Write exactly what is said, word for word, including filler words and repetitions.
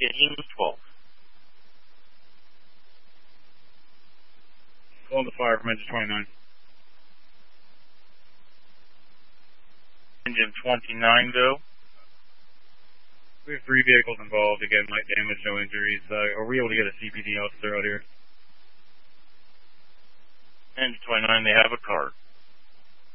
Engine twelve. Calling the fire from engine twenty-nine. Engine twenty-nine, go. We have three vehicles involved. Again, light damage, no injuries. Uh, are we able to get a C P D officer out here? Engine twenty-nine, they have a car.